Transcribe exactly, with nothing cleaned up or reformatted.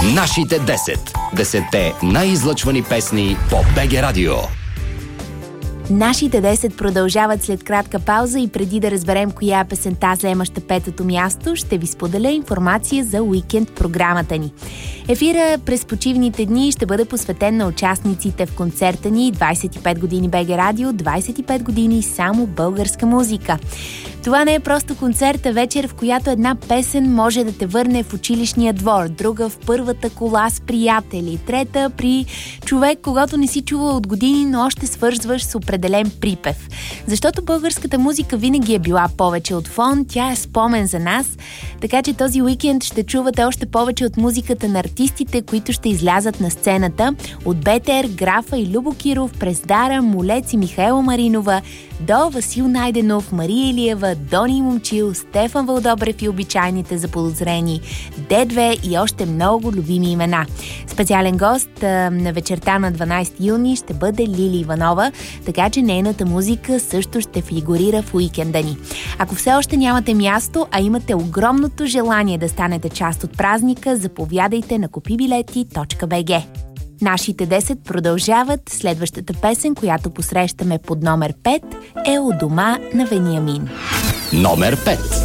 Нашите десет. Десетте най-излъчвани песни по БГ Радио. Нашите десет продължават след кратка пауза и преди да разберем коя е песента, заемаща петото място, ще ви споделя информация за уикенд програмата ни. Ефира през почивните дни ще бъде посветен на участниците в концерта ни двайсет и пет години БГ Радио, двайсет и пет години само българска музика. Това не е просто концерт, а вечер, в която една песен може да те върне в училищния двор, друга в първата кола с приятели, трета при човек, когато не си чувал от години, но още свързваш с определен припев. Защото българската музика винаги е била повече от фон, тя е спомен за нас, така че този уикенд ще чувате още повече от музиката на артистите, които ще излязат на сцената, от Бетер, Графа и Любо Киров, през Дара, Молец и Михаела Маринова, до Васил Найденов, Мария Илиева, Дони Момчил, Стефан Вълдобрев и обичайните заподозрени, Д две и още много любими имена. Специален гост а, на вечерта на дванайсети юни ще бъде Лили Иванова, така че нейната музика също ще фигурира в уикенда ни. Ако все още нямате място, а имате огромното желание да станете част от празника, заповядайте на купибилети точка би джи. Нашите десет продължават. Следващата песен, която посрещаме под номер пет, е "У дома на Вениамин". Номер пет.